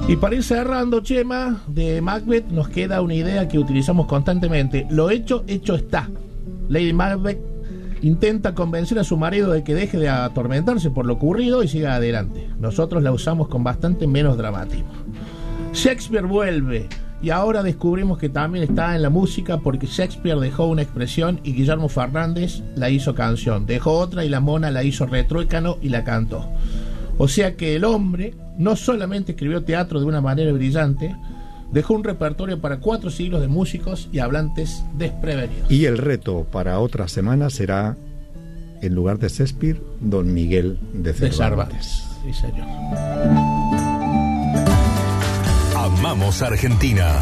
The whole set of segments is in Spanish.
Y para ir cerrando, Chema, de Macbeth nos queda una idea que utilizamos constantemente. Lo hecho, hecho está. Lady Macbeth intenta convencer a su marido de que deje de atormentarse por lo ocurrido y siga adelante. Nosotros la usamos con bastante menos dramatismo. Shakespeare vuelve, y ahora descubrimos que también está en la música, porque Shakespeare dejó una expresión y Guillermo Fernández la hizo canción. Dejó otra y la Mona la hizo retruécano y la cantó. O sea que el hombre no solamente escribió teatro de una manera brillante, dejó un repertorio para 4 siglos de músicos y hablantes desprevenidos. Y el reto para otra semana será, en lugar de Shakespeare, Don Miguel de Cervantes. Sí, señor. Amamos Argentina.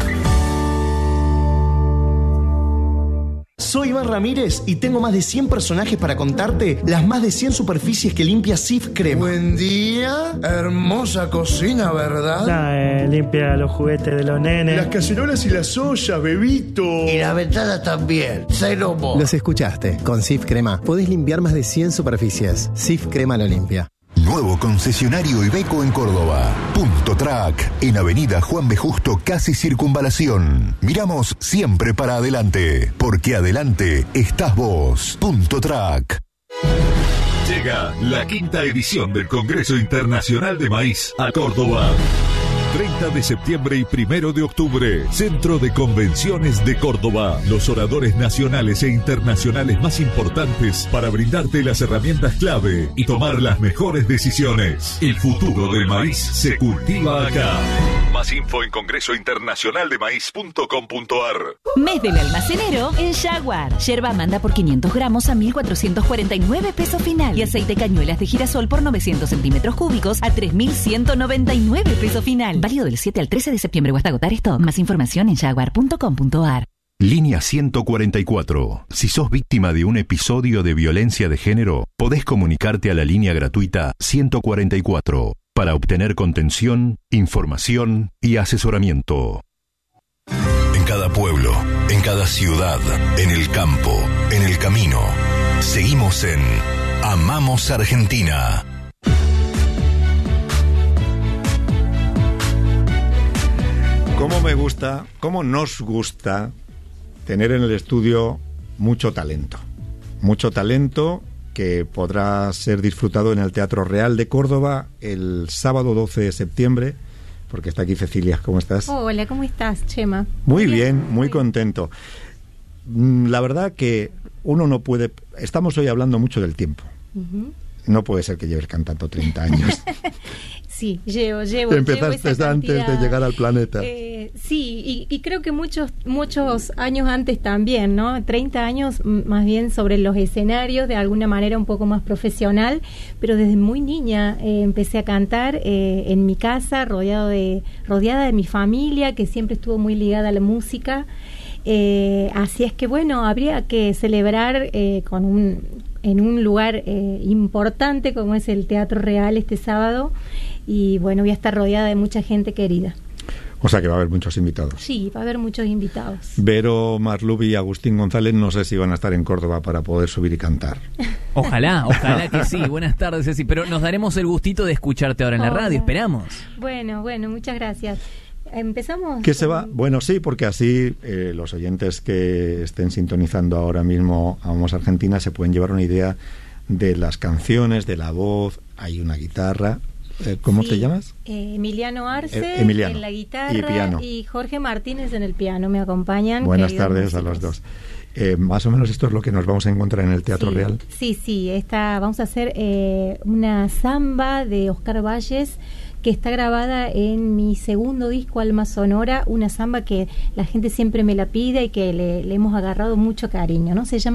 Soy Iván Ramírez y tengo más de 100 personajes para contarte las más de 100 superficies que limpia Cif Crema. Buen día, hermosa cocina, ¿verdad? Limpia los juguetes de los nenes. Las cacerolas y las ollas, bebito. Y la ventana también, cero mo. Los escuchaste, con Cif Crema podés limpiar más de 100 superficies. Cif Crema lo limpia. Nuevo concesionario Iveco en Córdoba. Punto Track, en Avenida Juan B. Justo, casi Circunvalación. Miramos siempre para adelante, porque adelante estás vos. Punto Track. Llega la 5ª edición del Congreso Internacional de Maíz a Córdoba. 30 de septiembre y 1 de octubre, Centro de Convenciones de Córdoba. Los oradores nacionales e internacionales más importantes para brindarte las herramientas clave y tomar las mejores decisiones. El futuro del maíz se cultiva acá. Más info en congresointernacionaldemaíz.com.ar. Mes del almacenero en Jaguar. Yerba manda por 500 gramos a 1.449 pesos final. Y aceite cañuelas de girasol por 900 centímetros cúbicos a 3.199 pesos final. Válido del 7 al 13 de septiembre o hasta agotar stock. Más información en jaguar.com.ar. Línea 144. Si sos víctima de un episodio de violencia de género, podés comunicarte a la línea gratuita 144 para obtener contención, información y asesoramiento. En cada pueblo, en cada ciudad, en el campo, en el camino, seguimos en Amamos Argentina. ¿Cómo me gusta, cómo nos gusta tener en el estudio mucho talento? Mucho talento que podrá ser disfrutado en el Teatro Real de Córdoba el sábado 12 de septiembre, porque está aquí Cecilia. ¿Cómo estás? Hola, ¿cómo estás, Chema? Muy bien, muy contento. La verdad que uno no puede... Estamos hoy hablando mucho del tiempo. Uh-huh. No puede ser que lleves cantando 30 años. Sí, llevo. Empezaste esa antes de llegar al planeta. Sí, y creo que muchos años antes también, ¿no? 30 años más bien sobre los escenarios, de alguna manera un poco más profesional, pero desde muy niña empecé a cantar en mi casa, rodeada de mi familia, que siempre estuvo muy ligada a la música. Así es que, bueno, habría que celebrar en un lugar importante como es el Teatro Real este sábado, y bueno, voy a estar rodeada de mucha gente querida. O sea que va a haber muchos invitados. Sí, va a haber muchos invitados. Vero Marlubi y Agustín González no sé si van a estar en Córdoba para poder subir y cantar. Ojalá que sí. Buenas tardes, Ceci, pero nos daremos el gustito de escucharte ahora en la radio, esperamos. Bueno, muchas gracias. ¿Empezamos? ¿Qué se va? Bueno, sí, porque así los oyentes que estén sintonizando ahora mismo Amamos Argentina se pueden llevar una idea de las canciones, de la voz. Hay una guitarra. ¿Cómo te llamas? Emiliano Arce Emiliano, en la guitarra y piano. Y Jorge Martínez en el piano. Me acompañan. Buenas tardes a los dos. Más o menos esto es lo que nos vamos a encontrar en el Teatro Real. Sí. Vamos a hacer una samba de Oscar Valles, que está grabada en mi segundo disco, Alma Sonora, una samba que la gente siempre me la pide y que le hemos agarrado mucho cariño, ¿no? Se llama